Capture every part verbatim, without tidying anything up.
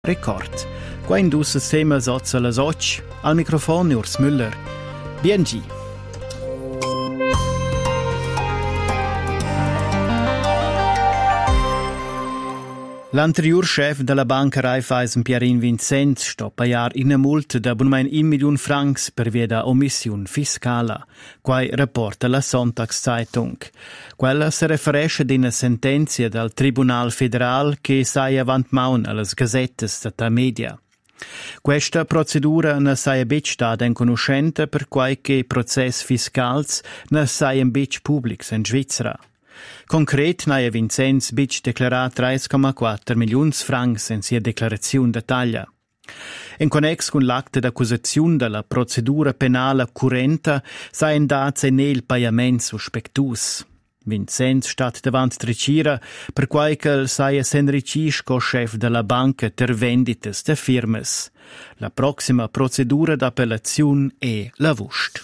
Record. Qua indus sema sozza la soc, al microfono Urs Müller. B N G. L'anterior chef della banca Raiffeisen Pierin Vincent sto paiar in multa da bunamein un milion francs per via da omissione fiscale, quai rapporta la Sonntagszeitung. Quella si riferisce ad una sentenza dal Tribunal Federal che sai avant maun alle gazzette da media. Questa procedura ne sai bec stata in conoscenza per qualche process fiscals ne sai in bec publics in Svizzera. Concret, naia Vincenz bic declarà tre virgola quattro milioni francs in sia declarazione de taglia. In connex con l'acte d'accusazione della procedura penale currenta, sa in dats in il pagament suspectus. Vincenz stat davant tricira per qualche saia s'enricisce co chef della banca ter vendites de firmes. La prossima procedura d'appellazione è la vust.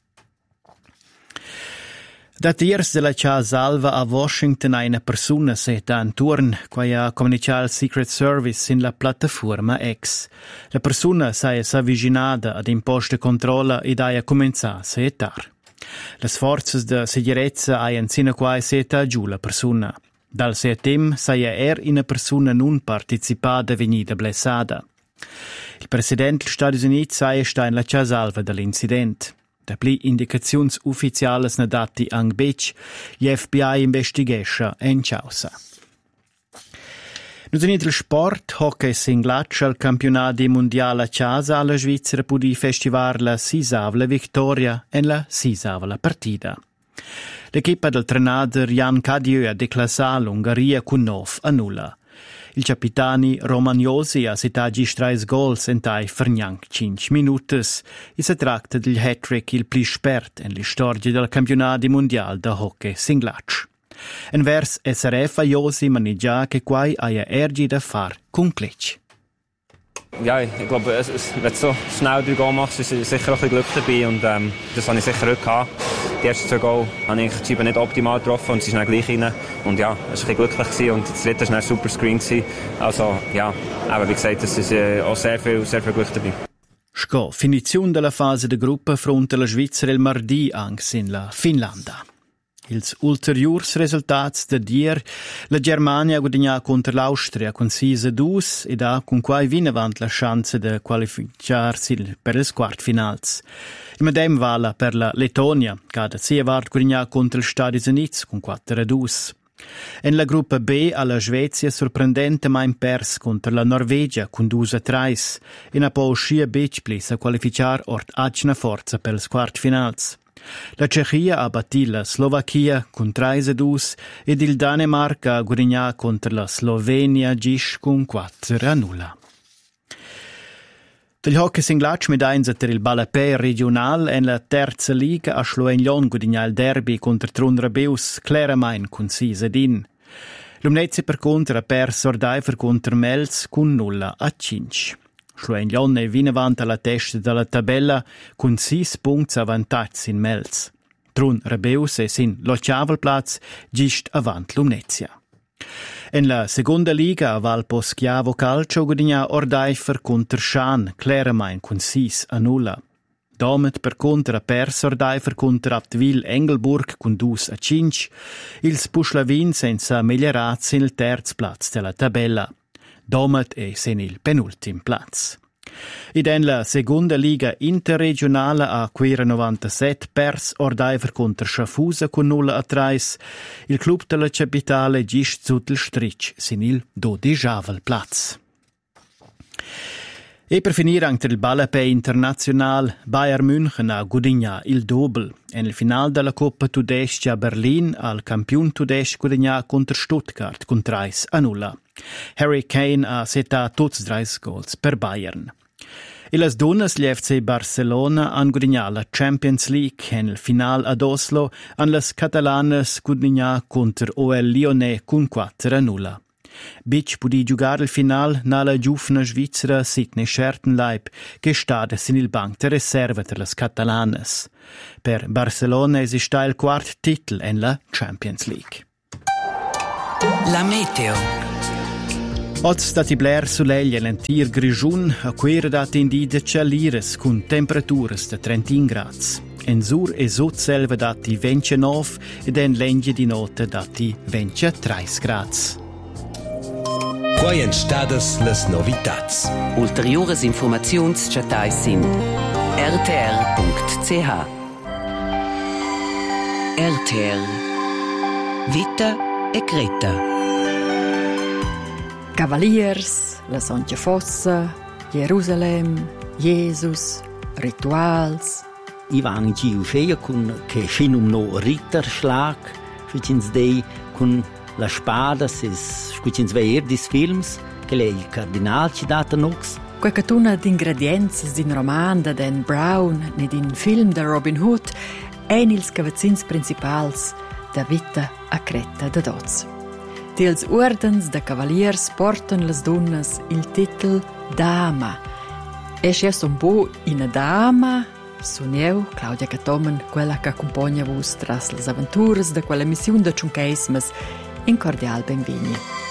Da tiers della Cha salva a Washington una persona seta in turn quai ha comunicato al Secret Service in la piattaforma X. La persona s'ha s'avvicinata ad imposte controlla ed ha cominciato a setar. Le forze de sicurezza ha insieme quai seta giù la persona. Dal setem s'ha er una persona non partecipata venida blessata. Il presidente degli Stati Uniti s'ha sta in la Cha salva dell'incidente. Da pli indicazions ufficiales na dati ang bec, gli F B I investigescha en causa. Nu tenit il sport, hockey singlatsch al campionati mondiale a casa alla Svizzera pudi festivar la sisavla vittoria en la sisavla partida. L'equipa del trenader Jan Cadieu ha declassà l'Ungheria con nove a nulla. Il capitani Romagnosi ha setagi strais gols en tai fergnanc cinque minutes e si tratta del hat-trick il più spert en la storia del campionato mondiale de hockey singlatsch. En vers S R F a Josi maneggia che quai aia ergi da far conclec. Ja, ich glaube, es, es, wenn du so schnell drei Goal machst, ist sicher auch ein bisschen Glück dabei und ähm, das habe ich sicher heute gehabt. Die ersten zwei Goal habe ich die Scheibe nicht optimal getroffen und sie ist dann gleich rein. Und ja, es war ein bisschen glücklich gewesen und das dritte war dann super Screen gewesen. Also ja, aber wie gesagt, es ist äh, auch sehr viel, sehr viel Glück dabei. Sco, finizione della fase de gruppa fronte alla Svizzera il mardi anche in la Finlandia. Ils ulteriors resultats de dier, la Germania guadagna contro l'Austria con sei a due ed ha con quai vin avant la chance de qualificarsi per les quartfinals. Il medem vala per la Lettonia, che ha da sei avart guadagna contro gli Stati Uniti con quattro a due. En la gruppa B alla Svezia sorprendente ma in pers contro la Norvegia con due a tre e ha poi uscì a bec plis a qualificar ort acna forza per les quartfinals. La Cechia ha battì la Slovacchia con tre a due ed il Danimarca ha guadagnato contro la Slovenia gisch con quattro a nulla. Del hockey singlatsch medainza per il Balapè regional en la terza liga a Schloenglion guadagna il derby contro Trunrabeus Claramain con sei a din. L'Umnezia per contra ha perso Ordaifer contro Mels con nulla a cinque. Schloenglion è vina avanti alla testa della tabella con sei punti avantage in Mels. Trun Rabeus è sin l'ottavelplatz gist avanti l'Umnezia. En la seconda liga a Valpo Schiavo Calcio guadagna Ordaifer contro Schan Claramain con sei a nulla. Domet per contra ha perso Ordaifer contro Abtwil Engelburg con due a cinque. Ils Puschlavin senza migliorazzi nel terzo platz della tabella. Domet è sen il penultim platz. Ed en la seconda liga interregionale a Quera novantasette pers Ordaifer contro Schaffhausen con nulla a tre. Il club della capitale gist sotto il stric sin il dodicesimo platz. E per finire anche il Balapè internazionale, Bayern München ha guadagnato il double. En il finale della Coppa Tudesca a Berlin al campione tudesco guadagnato contro Stuttgart con tre a nulla. Harry Kane ha setato tutti tre goals per Bayern. E las donnas gli F C Barcelona han guadagnato la Champions League en il finale ad Oslo, han las catalanes guadagnato contro O L Lyonnais con quattro a nulla. Bic pudi giocare il final nella giovane svizzera Sidney Schertenleib, che sta in il banc de reserva per las catalanes. Per Barcelona esiste il quarto titolo en la Champions League. La meteo. Oggi stati bler sull'eglia l'antir grigiun a quera dati indide cialires con temperature da trentin gradi. En sur e sot selva dati ventinove ed en lenghe di notte dati ventitré gradi. Quai en stadas las novitats. Ulteriores informaziuns chatais in r t r punct c h. R T R Vita e Creta. Cavaliers, la Santa Fossa, Gerusalem, Jesus, rituals. I vangi ci uscea con che scinum no Ritterschlag, squicins dei con la spada, ses squicins veier dis films, che lei il cardinal ci data nox. Quei catuna d'ingredienze din roman da Dan Brown ne din film da Robin Hood, ein ils cavazzins principals da vita a Creta da Doz. Dils ordens da cavaliers portan las donnas il titel Dama. Es ja un bo in dama, son eu, Claudia Catomen, quella che accompagna vos tras las aventuras da quella missione da ciuncaismas, in cordial benveni.